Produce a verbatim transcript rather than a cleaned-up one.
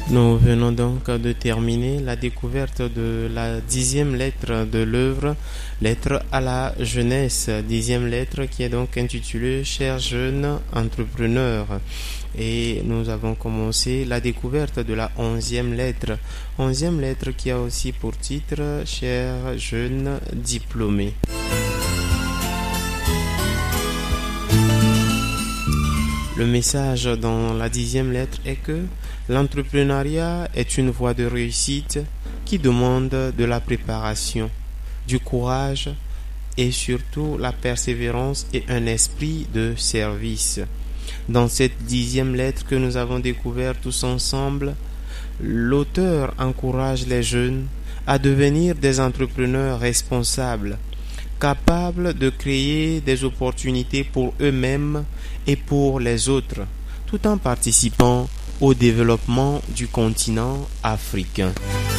Nous venons donc de terminer la découverte de la dixième lettre de l'œuvre, lettre à la jeunesse, dixième lettre qui est donc intitulée Chers jeunes entrepreneurs. Et nous avons commencé la découverte de la onzième lettre, onzième lettre qui a aussi pour titre Chers jeunes diplômés. Le message dans la dixième lettre est que l'entrepreneuriat est une voie de réussite qui demande de la préparation, du courage et surtout la persévérance et un esprit de service. Dans cette dixième lettre que nous avons découverte tous ensemble, l'auteur encourage les jeunes à devenir des entrepreneurs responsables, capables de créer des opportunités pour eux-mêmes et pour les autres, tout en participant au développement du continent africain.